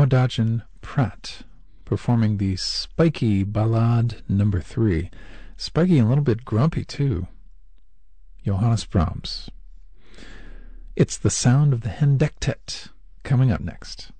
Dodgen Pratt performing the Spiky Ballade No. 3. Spiky and a little bit grumpy, too. Johannes Brahms. It's the sound of the Hendektet coming up next.